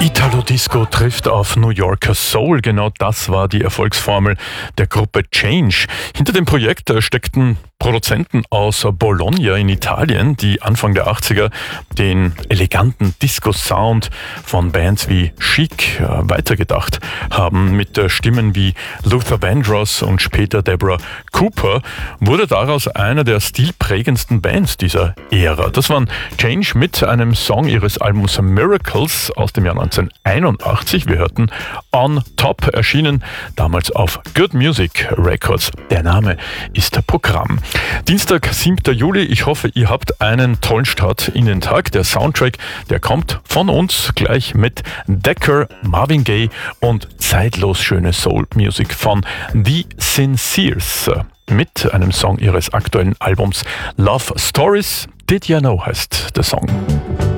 Italo-Disco trifft auf New Yorker Soul. Genau das war die Erfolgsformel der Gruppe Change. Hinter dem Projekt steckten Produzenten aus Bologna in Italien, die Anfang der 80er den eleganten Disco-Sound von Bands wie Chic weitergedacht haben. Mit Stimmen wie Luther Vandross und später Deborah Cooper wurde daraus einer der stilprägendsten Bands dieser Ära. Das waren Change mit einem Song ihres Albums Miracles aus dem Jahr 1981. Wir hörten On Top, erschienen damals auf Good Music Records. Der Name ist Programm. Dienstag, 7. Juli. Ich hoffe, ihr habt einen tollen Start in den Tag. Der Soundtrack, der kommt von uns gleich mit Decker, Marvin Gaye und zeitlos schöne Soul-Music von The Sinceres mit einem Song ihres aktuellen Albums Love Stories. Did You Know heißt der Song.